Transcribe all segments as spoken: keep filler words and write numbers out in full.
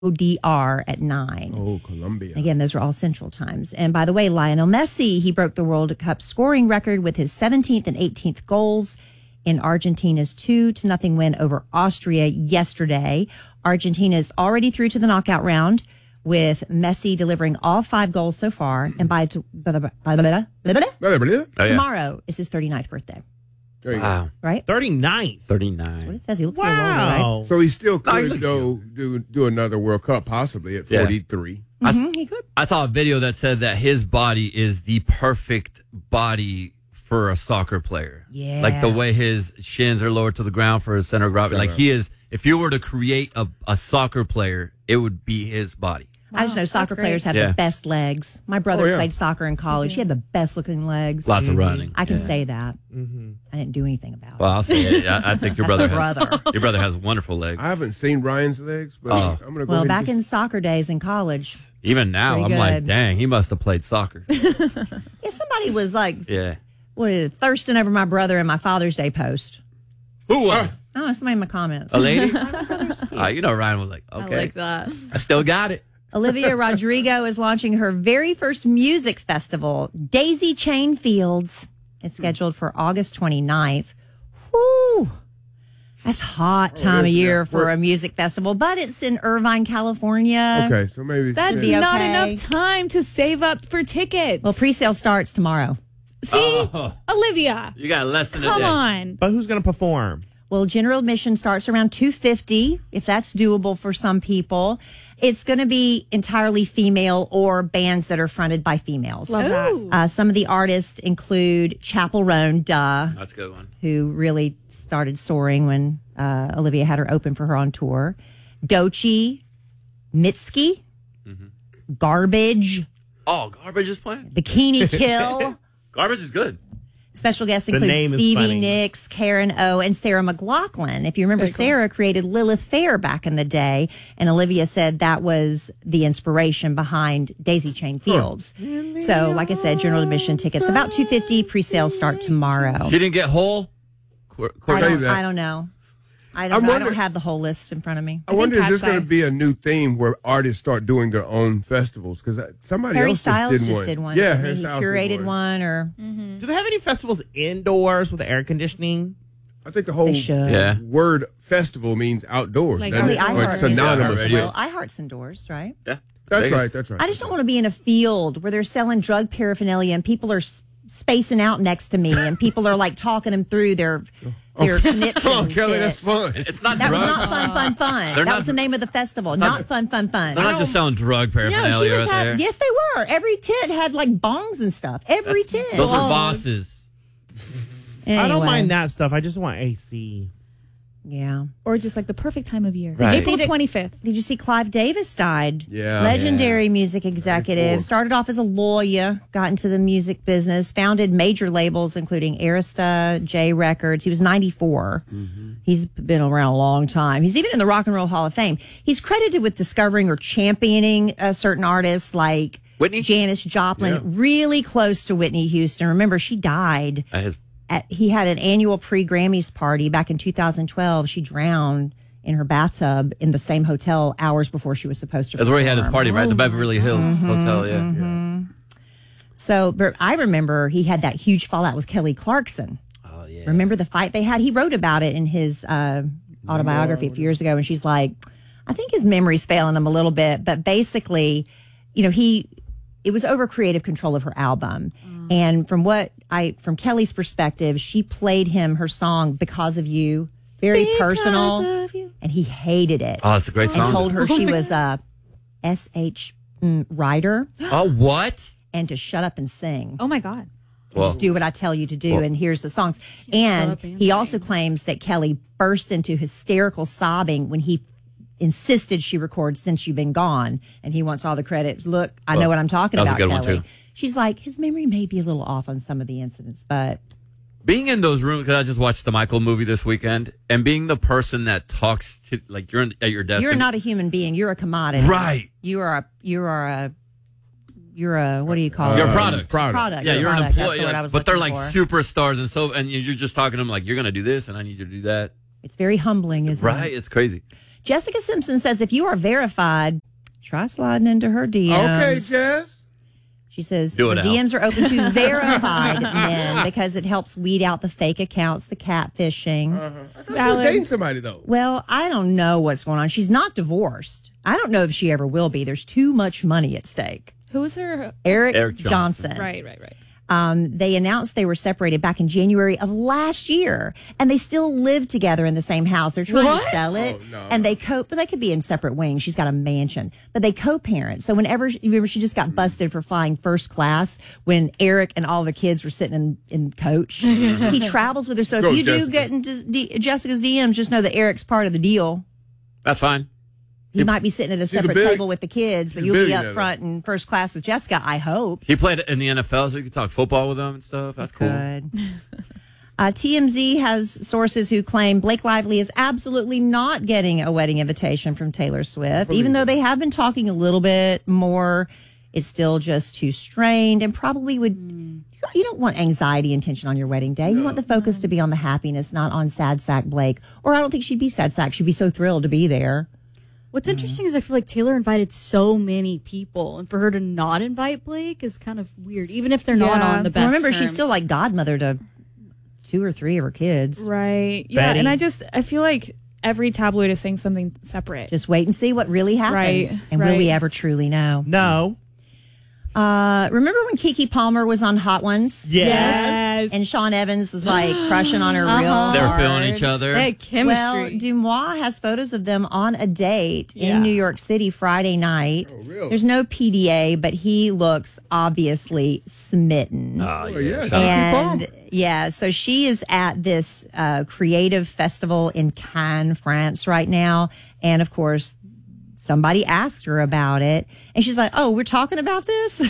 D R at nine. Oh, Colombia. Again, those are all Central Times. And by the way, Lionel Messi, he broke the World Cup scoring record with his seventeenth and eighteenth goals in Argentina's two to nothing win over Austria yesterday. Argentina is already through to the knockout round with Messi delivering all five goals so far. And by, to, blah, blah, blah, blah, blah, blah, Oh, yeah. tomorrow is his thirty-ninth birthday. There you Wow. go. Right? thirty-ninth. thirty-nine. That's what it says. He looks a little older, right? Wow. So he still No, he could looks go do do another World Cup possibly at Yeah. forty-three. Mm-hmm, he could. I saw a video that said that his body is the perfect body for a soccer player. Yeah. Like the way his shins are lowered to the ground for his center of gravity. Shut Like up. he is, if you were to create a, a soccer player, it would be his body. I just know soccer great. players have Yeah. the best legs. My brother Oh, yeah. played soccer in college. He had the best looking legs. Lots of running. I can Yeah. say that. I didn't do anything about Well, it. I'll say it. I, I think your brother, That's my has, brother. your brother has wonderful legs. I haven't seen Ryan's legs, but Oh. I'm gonna go Well, ahead back and in just, soccer days in college, Even now, Pretty I'm like, good. dang, he must have played soccer. yeah, somebody was like, Yeah. what is it, thirsting over my brother in my Father's Day post. Who was? it? Oh, somebody in my comments. A lady? Ah, you know, Ryan was like, okay, I like that. I still got it. Olivia Rodrigo is launching her very first music festival, Daisy Chain Fields. It's scheduled for August twenty-ninth. Whoo! That's hot time yeah, of year yeah. for We're- a music festival, but it's in Irvine, California. okay, so maybe That's Be not okay. enough time to save up for tickets. Well, pre-sale starts tomorrow. See, Oh. Olivia, You got less than a come day. on. But who's going to perform? Well, general admission starts around two hundred fifty dollars, if that's doable for some people. It's going to be entirely female or bands that are fronted by females. Love that. Uh, some of the artists include Chapel Roan, duh, That's a good one. who really started soaring when uh, Olivia had her open for her on tour. Doechii, Mitski, Garbage, Oh, Garbage is playing? Bikini Kill. Garbage is good. Special guests The include name is Stevie funny. Nicks, Karen O, and Sarah McLachlan. If you remember, Very cool. Sarah created Lilith Fair back in the day, and Olivia said that was the inspiration behind Daisy Chain Fields. So, like I said, general admission tickets about two hundred fifty dollars. Pre-sales start tomorrow. She didn't get whole? Qu- I Say don't, that. I don't know. I I don't, know. I wonder- don't have the whole list in front of me. I wonder is Cat's this going Eye. to be a new theme where artists start doing their own festivals? Because somebody Harry else Styles just did just one. did one. Yeah, He Harry Styles curated did one, or Do they have any festivals indoors with air conditioning? I think the whole they should. Yeah. word festival means outdoors. Like doesn't The it? outdoors. Or iHeart it's synonymous Yeah, with. radio. Well, iHeart's indoors, right? Yeah. That's Vegas. right. That's right. I just don't want to be in a field where they're selling drug paraphernalia and people are s- spacing out next to me and people are like talking them through their their conniption. Come on, Kelly, that's fits. fun. It's not That was drug. not fun, fun, fun. They're that not- was the name of the festival. not- Not fun, fun, fun. They're not just selling drug No, she paraphernalia was right have, there. yes, they were. Every tent had like bongs and stuff. Every tent. Those are Oh. bosses. I don't Anyway. mind that stuff. I just want A C. Yeah. Or just like the perfect time of year. Right. April See the- twenty-fifth. Did you see Clive Davis died? Yeah. Legendary music executive. cool. Started off as a lawyer, got into the music business, founded major labels including Arista, J Records. He was ninety-four. He's been around a long time. He's even in the Rock and Roll Hall of Fame. He's credited with discovering or championing uh, certain artists like Whitney? Janis Joplin, Yeah. really close to Whitney Houston. Remember, she died. At his, At, he had an annual pre-Grammys party back in two thousand twelve. She drowned in her bathtub in the same hotel hours before she was supposed to. that's where he had his perform. party, right? The Beverly Hills Mm-hmm, Hotel, yeah. So, but I remember he had that huge fallout with Kelly Clarkson. Oh, yeah. Remember the fight they had? He wrote about it in his uh, autobiography a few years ago, and she's like, I think his memory's failing him a little bit, but basically, you know, he it was over creative control of her album. And from what I, from Kelly's perspective, she played him her song "Because of You," very personal, of you. and he hated it. Oh, it's a great and song. told her she was a S H mm, writer Oh, what? and to shut up and sing. Oh my God. Well, Just do what I tell you to do, Well- and here's the songs. And up and he sing. also claims that Kelly burst into hysterical sobbing when he insisted she record "Since You've Been Gone," and he wants all the credit. Look, I know Well, what I'm talking that was a about, good one, Kelly. too. She's like, his memory may be a little off on some of the incidents, but being in those rooms, because I just watched the Michael movie this weekend, and being the person that talks to, like, you're in, at your desk. you're and- not a human being. You're a commodity. Right. You are a. You are a. You're a. What do you call You're it? a product. Product. Product. Yeah, you're an Product. That's employee, the word like, I was but they're looking like for. superstars, and so, and you're just talking to them like, you're going to do this, and I need you to do that. It's very humbling, isn't it? Right? It's crazy. Jessica Simpson says if you are verified, try sliding into her D Ms. Okay, Jess. She says Do her it, Al. D Ms are open to verified men because it helps weed out the fake accounts, the catfishing. Uh-huh. I thought she was dating somebody, though. Well, I don't know what's going on. She's not divorced. I don't know if she ever will be. There's too much money at stake. Who's her? Eric, Eric Johnson. Johnson. Right, right, right. Um, they announced they were separated back in January of last year, and they still live together in the same house. They're trying What? to sell it, Oh, no. and they co. But they could be in separate wings. She's got a mansion, but they co-parent. So whenever you remember, she just got busted for flying first class when Eric and all the kids were sitting in in coach. He travels with her. So Go, if you do Jessica. get into D- Jessica's D Ms, just know that Eric's part of the deal. That's fine. He might be sitting at a a separate big- table with the kids, but she's a you'll be billionaire, up front in first class with Jessica, I hope. He played in the N F L, so you can talk football with him and stuff. That's cool. Good. Uh, T M Z has sources who claim Blake Lively is absolutely not getting a wedding invitation from Taylor Swift. Even though they have been talking a little bit more, it's still just too strained and probably would. You don't want anxiety and tension on your wedding day. You want the focus to be on the happiness, not on sad sack Blake. Or I don't think she'd be sad sack. She'd be so thrilled to be there. What's interesting is I feel like Taylor invited so many people, and for her to not invite Blake is kind of weird, even if they're not Yeah. on the best Well, remember, she's terms. still like godmother to two or three of her kids. Right. Yeah. Betty. And I just, I feel like every tabloid is saying something separate. Just wait and see what really happens. Right, And will right. we ever truly know? No. Uh, remember when Keke Palmer was on Hot Ones? Yes. And Sean Evans was like crushing on her real They were hard. feeling each other. They had Well, chemistry. Dumois has photos of them on a date Yeah. in New York City Friday night. Oh, really? There's no P D A, but he looks obviously smitten. Oh, Oh, yeah. yeah. Shout out. And yeah, so she is at this uh, creative festival in Cannes, France right now. And of course, somebody asked her about it. And she's like, oh, we're talking about this?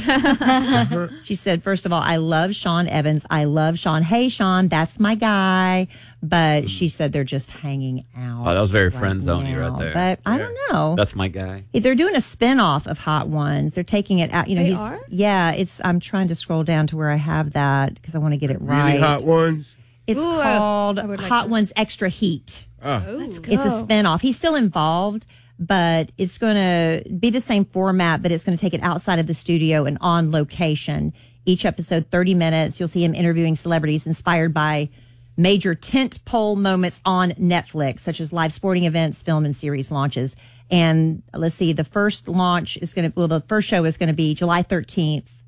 She said, first of all, I love Sean Evans. I love Sean. Hey, Sean, that's my guy. But she said they're just hanging out. Oh, that was very right friend-zone-y right now. there. But I don't know. That's my guy. They're doing a spinoff of Hot Ones. They're taking it out. You know, They he's are? yeah. It's. I'm trying to scroll down to where I have that because I want to get it right. Really hot ones. It's Ooh, called I would like Hot that. Ones Extra Heat. Ah. It's a spinoff. He's still involved, but it's going to be the same format, but it's going to take it outside of the studio and on location. Each episode, thirty minutes. You'll see him interviewing celebrities inspired by major tent pole moments on Netflix, such as live sporting events, film and series launches. And let's see, the first launch is going to, well, the first show is going to be July thirteenth,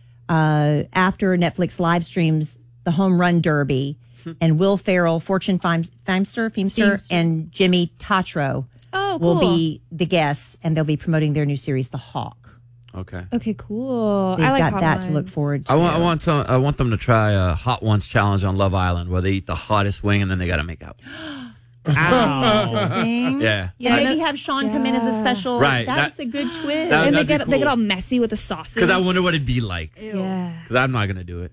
uh, after Netflix live streams the Home Run Derby. And Will Ferrell, Fortune Fime- Feimster, Feimster, Feimster. and Jimmy Tatro Oh, will cool. be the guests, and they'll be promoting their new series, The Hawk. Okay. Okay, cool. They've I like got hot that to look ones. forward to. I want, I want some. I want them to try a Hot Ones challenge on Love Island, where they eat the hottest wing and then they got to make out. Ow. Interesting. Yeah. Yeah, and maybe that- have Sean come in as a special. Right, That's that- a good twist. that- And they That'd be get they get cool. all messy with the sauces. Because I wonder what it'd be like. Yeah. Because I'm not gonna do it.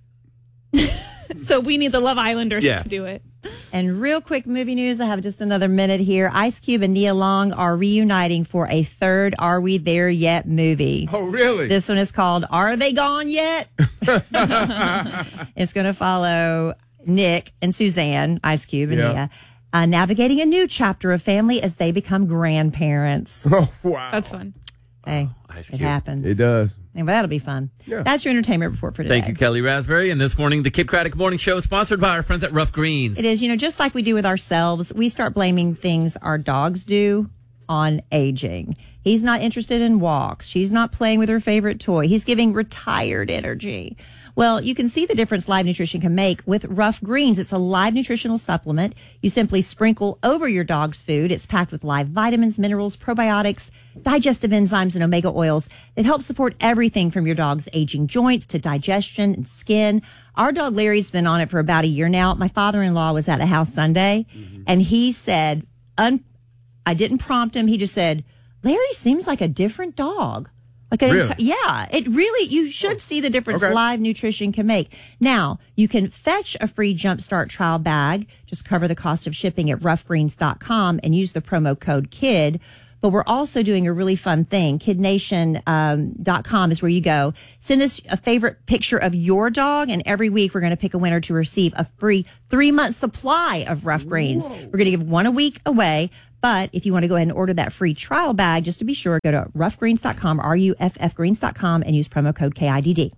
So we need the Love Islanders Yeah. to do it. And real quick movie news. I have just another minute here. Ice Cube and Nia Long are reuniting for a third Are We There Yet movie. Oh, really? This one is called Are They Gone Yet? It's going to follow Nick and Suzanne, Ice Cube and Yeah. Nia, uh, navigating a new chapter of family as they become grandparents. Oh, wow. That's fun. Hey, Ice it Cube. happens. It does. Anyway, that'll be fun. Yeah. That's your entertainment report for today. Thank you, Kelly Raspberry. And this morning, the Kid Craddock Morning Show is sponsored by our friends at Rough Greens. It is, you know, just like we do with ourselves, we start blaming things our dogs do on aging. He's not interested in walks. She's not playing with her favorite toy. He's giving retired energy. Well, you can see the difference Live Nutrition can make with Rough Greens. It's a live nutritional supplement. You simply sprinkle over your dog's food. It's packed with live vitamins, minerals, probiotics, digestive enzymes, and omega oils that help support everything from your dog's aging joints to digestion and skin. Our dog Larry's been on it for about a year now. My father-in-law was at a house Sunday, and he said, un- I didn't prompt him. He just said, Larry seems like a different dog. Like an Really? enti- yeah, it really, you should see the difference Okay. live nutrition can make. Now, you can fetch a free Jumpstart trial bag. Just cover the cost of shipping at rough greens dot com and use the promo code KID. But we're also doing a really fun thing. kid nation dot com um, is where you go. Send us a favorite picture of your dog, and every week we're going to pick a winner to receive a free three-month supply of Rough Greens. We're going to give one a week away, But if you want to go ahead and order that free trial bag, just to be sure, go to rough greens dot com, R U F F greens dot com, and use promo code K I D D.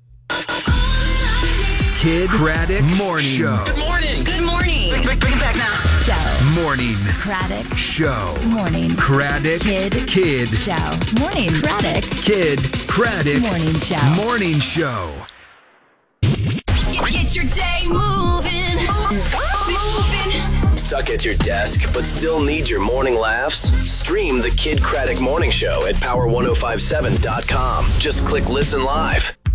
Kid Craddock Morning Show. Good morning. Good morning. Bring, bring, bring it back now. Show. Morning Craddock. Show. Morning. Craddock Kid. Kid. Show. Morning. Craddock. Kid Craddock Morning Show. Morning Show. Get your day moving. Moving. Stuck at your desk, but still need your morning laughs? Stream the Kid Craddock Morning Show at power ten fifty-seven dot com. Just click listen live.